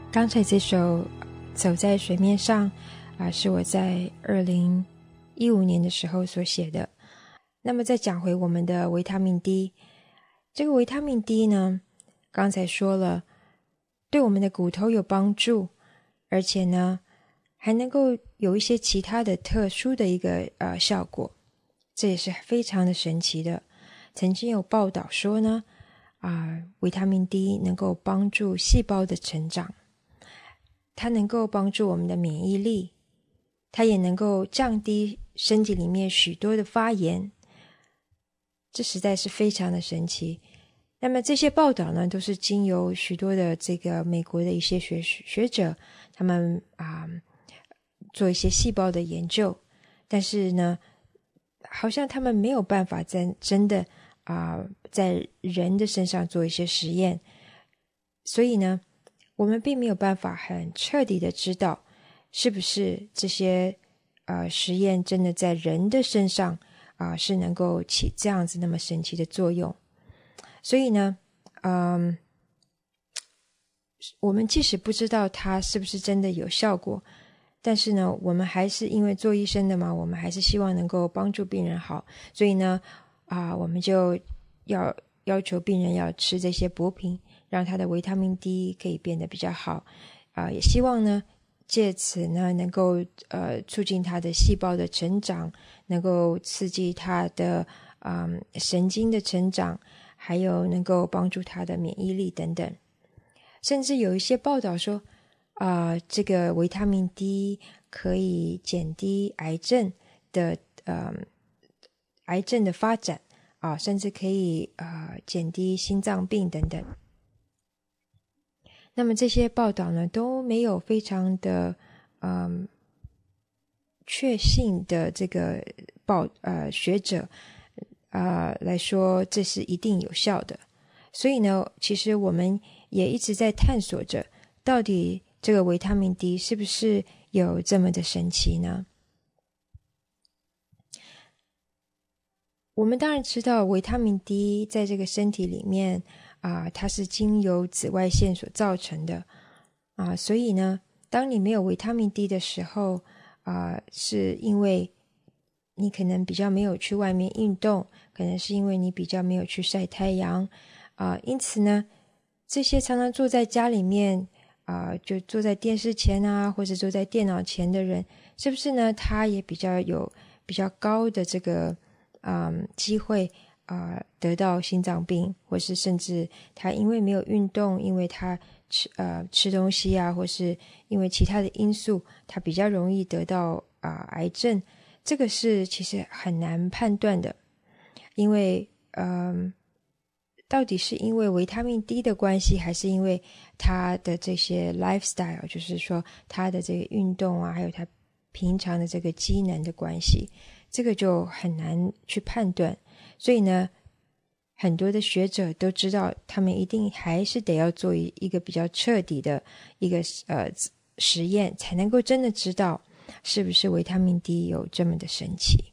刚才这首走在水面上是我在2015年的时候所写的。那么再讲回我们的维他命 D， 这个维他命 D 呢，刚才说了对我们的骨头有帮助，而且呢还能够有一些其他的特殊的一个效果，这也是非常的神奇的。曾经有报道说呢维他命 D 能够帮助细胞的成长，它能够帮助我们的免疫力，它也能够降低身体里面许多的发炎，这实在是非常的神奇。那么这些报道呢，都是经由许多的这个美国的一些学者，他们做一些细胞的研究，但是呢，好像他们没有办法真的在人的身上做一些实验，所以呢，我们并没有办法很彻底的知道是不是这些实验真的在人的身上是能够起这样子那么神奇的作用。所以呢我们即使不知道它是不是真的有效果，但是呢我们还是因为做医生的嘛，我们还是希望能够帮助病人好，所以呢我们就要求病人要吃这些补品，让他的维他命 D 可以变得比较好也希望呢借此呢能够促进他的细胞的成长，能够刺激他的神经的成长，还有能够帮助他的免疫力等等。甚至有一些报道说这个维他命 D 可以减低癌症的发展甚至可以减低心脏病等等。那么这些报道呢都没有非常的确信的这个学者来说这是一定有效的。所以呢其实我们也一直在探索着，到底这个维他命 D 是不是有这么的神奇呢？我们当然知道维他命 D 在这个身体里面它是经由紫外线所造成的所以呢当你没有维他命 D 的时候是因为你可能比较没有去外面运动，可能是因为你比较没有去晒太阳因此呢这些常常坐在家里面就坐在电视前或者坐在电脑前的人，是不是呢他也比较高的这个机会得到心脏病，或是甚至他因为没有运动，因为他吃东西或是因为其他的因素，他比较容易得到癌症。这个是其实很难判断的，因为到底是因为维他命 D 的关系，还是因为他的这些 lifestyle， 就是说他的这个运动还有他平常的这个机能的关系，这个就很难去判断。所以呢很多的学者都知道，他们一定还是得要做一个比较彻底的一个实验，才能够真的知道是不是维他命 D 有这么的神奇。